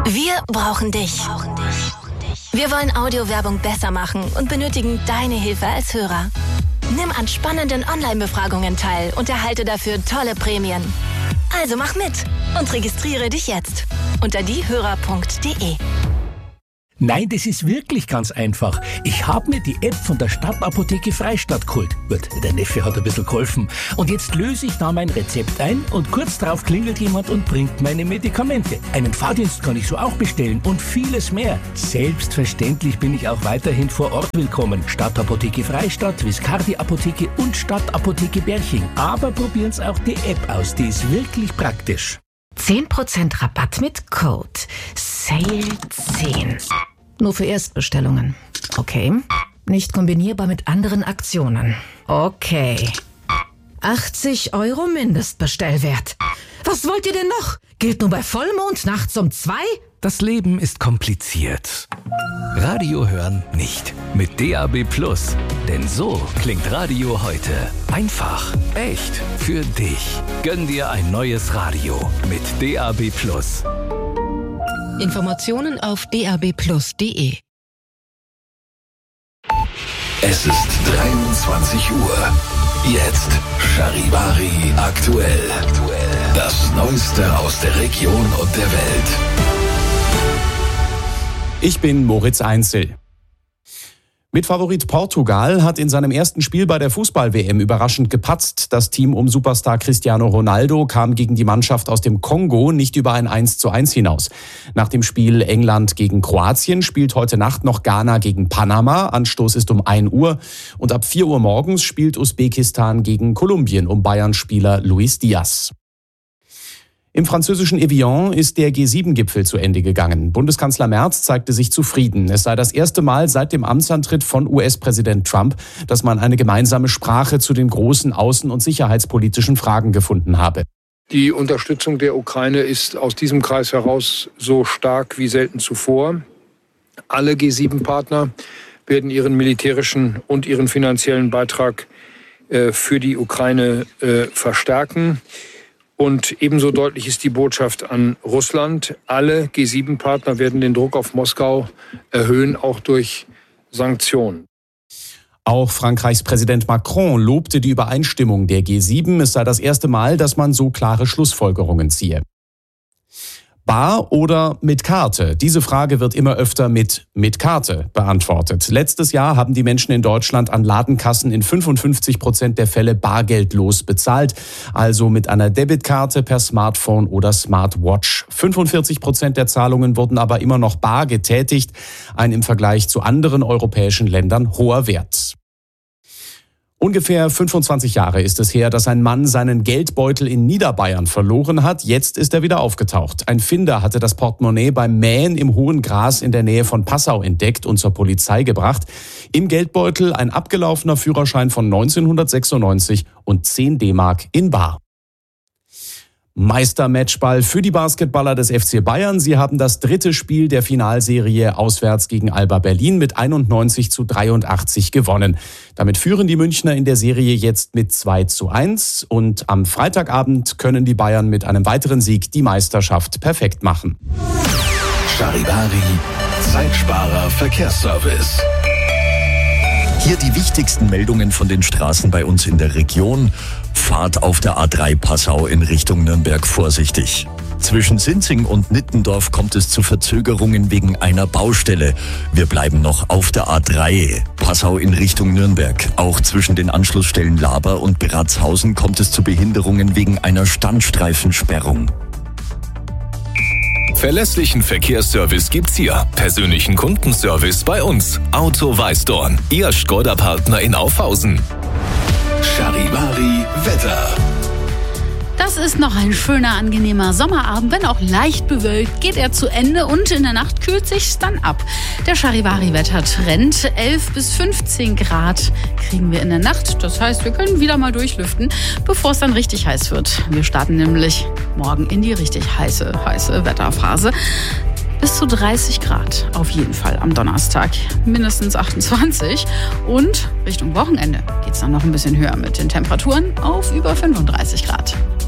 Wir brauchen dich. Wir wollen Audiowerbung besser machen und benötigen deine Hilfe als Hörer. Nimm an spannenden Online-Befragungen teil und erhalte dafür tolle Prämien. Also mach mit und registriere dich jetzt unter diehörer.de. Nein, das ist wirklich ganz einfach. Ich habe mir die App von der Stadtapotheke Freistadt geholt. Gut, der Neffe hat ein bisschen geholfen. Und jetzt löse ich da mein Rezept ein und kurz darauf klingelt jemand und bringt meine Medikamente. Einen Fahrdienst kann ich so auch bestellen und vieles mehr. Selbstverständlich bin ich auch weiterhin vor Ort willkommen. Stadtapotheke Freistadt, Viscardi Apotheke und Stadtapotheke Berching. Aber probieren Sie auch die App aus, die ist wirklich praktisch. 10% Rabatt mit Code SALE10. Nur für Erstbestellungen. Okay. Nicht kombinierbar mit anderen Aktionen. Okay. 80 € Mindestbestellwert. Was wollt ihr denn noch? Gilt nur bei Vollmond nachts um 2? Das Leben ist kompliziert. Radio hören nicht. Mit DAB+. Denn so klingt Radio heute. Einfach, echt, für dich. Gönn dir ein neues Radio mit DAB+. Informationen auf dabplus.de. Es ist 23 Uhr. Jetzt Charivari aktuell. Das Neueste aus der Region und der Welt. Ich bin Moritz Einzel. Mitfavorit Portugal hat in seinem ersten Spiel bei der Fußball-WM überraschend gepatzt. Das Team um Superstar Cristiano Ronaldo kam gegen die Mannschaft aus dem Kongo nicht über ein 1:1 hinaus. Nach dem Spiel England gegen Kroatien spielt heute Nacht noch Ghana gegen Panama. Anstoß ist um 1 Uhr. Und ab 4 Uhr morgens spielt Usbekistan gegen Kolumbien um Bayern-Spieler Luis Diaz. Im französischen Evian ist der G7-Gipfel zu Ende gegangen. Bundeskanzler Merz zeigte sich zufrieden. Es sei das erste Mal seit dem Amtsantritt von US-Präsident Trump, dass man eine gemeinsame Sprache zu den großen außen- und sicherheitspolitischen Fragen gefunden habe. Die Unterstützung der Ukraine ist aus diesem Kreis heraus so stark wie selten zuvor. Alle G7-Partner werden ihren militärischen und ihren finanziellen Beitrag für die Ukraine verstärken. Und ebenso deutlich ist die Botschaft an Russland. Alle G7-Partner werden den Druck auf Moskau erhöhen, auch durch Sanktionen. Auch Frankreichs Präsident Macron lobte die Übereinstimmung der G7. Es sei das erste Mal, dass man so klare Schlussfolgerungen ziehe. Bar oder mit Karte? Diese Frage wird immer öfter mit Karte beantwortet. Letztes Jahr haben die Menschen in Deutschland an Ladenkassen in 55% der Fälle bargeldlos bezahlt, also mit einer Debitkarte per Smartphone oder Smartwatch. 45% der Zahlungen wurden aber immer noch bar getätigt, ein im Vergleich zu anderen europäischen Ländern hoher Wert. Ungefähr 25 Jahre ist es her, dass ein Mann seinen Geldbeutel in Niederbayern verloren hat. Jetzt ist er wieder aufgetaucht. Ein Finder hatte das Portemonnaie beim Mähen im hohen Gras in der Nähe von Passau entdeckt und zur Polizei gebracht. Im Geldbeutel ein abgelaufener Führerschein von 1996 und 10 D-Mark in bar. Meistermatchball für die Basketballer des FC Bayern. Sie haben das 3. Spiel der Finalserie auswärts gegen Alba Berlin mit 91:83 gewonnen. Damit führen die Münchner in der Serie jetzt mit 2:1 und am Freitagabend können die Bayern mit einem weiteren Sieg die Meisterschaft perfekt machen. Charivari, Zeitsparer Verkehrsservice. Hier die wichtigsten Meldungen von den Straßen bei uns in der Region. Fahrt auf der A3 Passau in Richtung Nürnberg vorsichtig. Zwischen Sinzing und Nittendorf kommt es zu Verzögerungen wegen einer Baustelle. Wir bleiben noch auf der A3 Passau in Richtung Nürnberg. Auch zwischen den Anschlussstellen Laber und Beratzhausen kommt es zu Behinderungen wegen einer Standstreifensperrung. Verlässlichen Verkehrsservice gibt's hier. Persönlichen Kundenservice bei uns. Auto Weißdorn, Ihr Škoda-Partner in Aufhausen. Charivari Wetter. Das ist noch ein schöner, angenehmer Sommerabend, wenn auch leicht bewölkt, geht er zu Ende und in der Nacht kühlt sich's dann ab. Der Charivari-Wetter-Trend, 11 bis 15 Grad kriegen wir in der Nacht. Das heißt, wir können wieder mal durchlüften, bevor es dann richtig heiß wird. Wir starten nämlich morgen in die richtig heiße Wetterphase. Bis zu 30 Grad auf jeden Fall am Donnerstag, mindestens 28. Und Richtung Wochenende geht's dann noch ein bisschen höher mit den Temperaturen auf über 35 Grad.